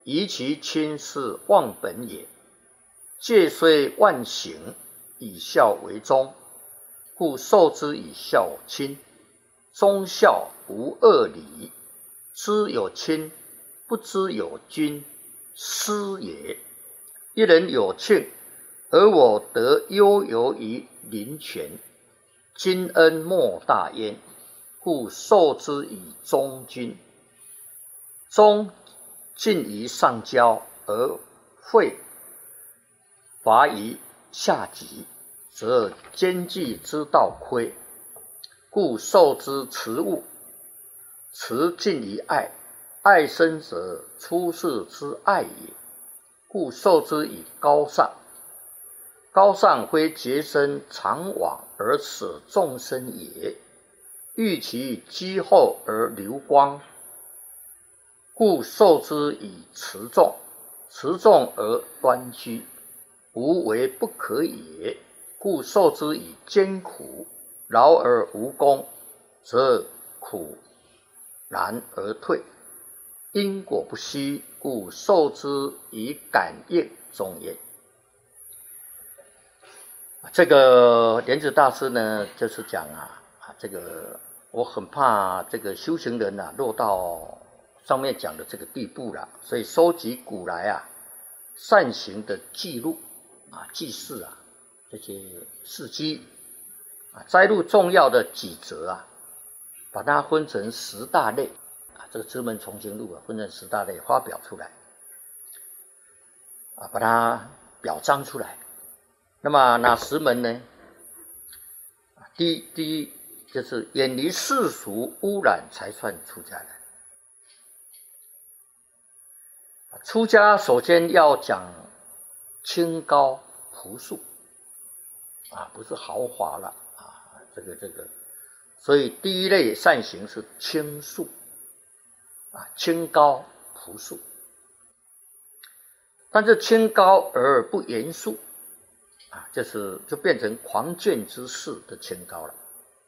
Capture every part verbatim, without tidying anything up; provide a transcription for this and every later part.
宜其亲是忘本也。戒虽万行，以孝为宗，故受之以孝亲。忠孝无二理，知有亲，不知有君，斯也。一人有庆，而我得悠游于林泉，今恩莫大焉，故受之以忠君。忠尽于上交，而废伐于下级，则兼济之道亏，故受之慈物。慈尽于爱，爱生者出世之爱也，故受之以高尚。高尚非洁身常往而舍众生也，欲其积厚而流光，故受之以持重。持重而端居，无为不可也，故受之以艰苦。劳而无功，则苦然而退，因果不息，故受之以感应中焉。这个莲子大师呢，就是讲啊，这个我很怕这个修行人啊落到上面讲的这个地步了，所以收集古来啊善行的记录啊、记事啊这些事迹啊，摘录重要的几则啊，把它分成十大类啊，这个《知门重经录》啊，分成十大类发表出来啊，把它表彰出来。那么哪十门呢？第一，第一就是远离世俗污染才算出家人。出家首先要讲清高朴素啊，不是豪华了啊，这个这个，所以第一类善行是清素啊，清高朴素。但是清高而不严肃啊，就是就变成狂狷之士的清高了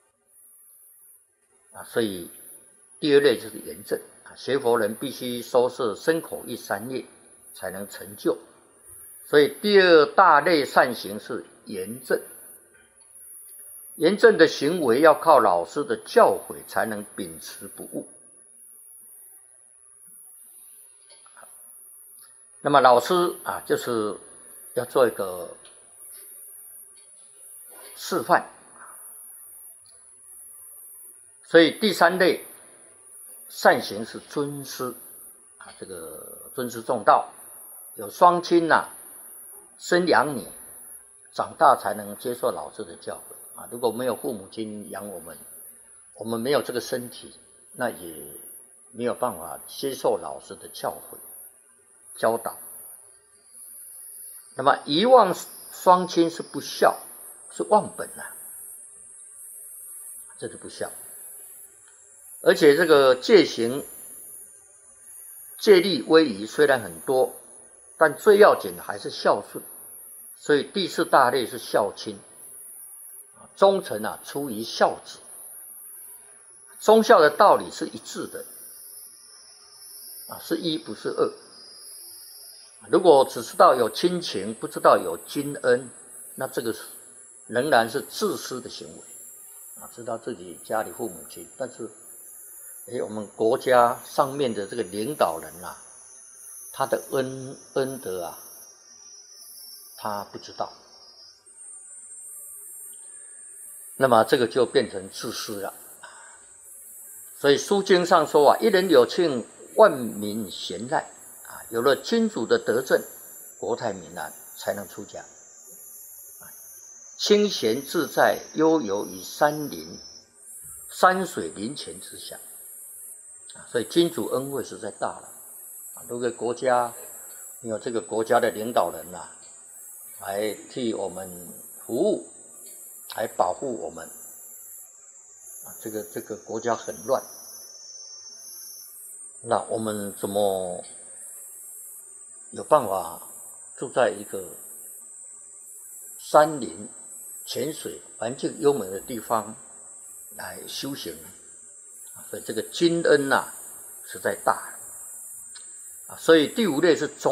啊，所以第二类就是严正啊，学佛人必须收摄身口意三业才能成就，所以第二大类善行是严正。严正的行为要靠老师的教诲才能秉持不误。那么老师啊，就是要做一个示范，所以第三类善行是尊师啊，这个尊师重道，有双亲呐、啊，生养你，长大才能接受老师的教诲啊。如果没有父母亲养我们，我们没有这个身体，那也没有办法接受老师的教诲教导。那么遗忘双亲是不孝，是忘本啊，这是不孝。而且这个戒行戒律威仪虽然很多，但最要紧的还是孝顺。所以第四大类是孝亲，忠臣啊出于孝子，忠孝的道理是一致的啊，是一不是二。如果只知道有亲情，不知道有君恩，那这个仍然是自私的行为啊！知道自己家里父母亲，但是，哎，我们国家上面的这个领导人啊，他的恩恩德啊，他不知道，那么这个就变成自私了。所以《书经》上说啊，一人有庆，万民贤赖。有了君主的德政，国泰民安，才能出家。清闲自在，悠游于山林、山水林泉之下。所以君主恩惠实在大了。如果国家有这个国家的领导人呐、啊，来替我们服务，来保护我们，这个这个国家很乱，那我们怎么有办法住在一个山林、泉水、环境优美的地方来修行？所以这个君恩呐、啊，实在大了。 所以第五类是中。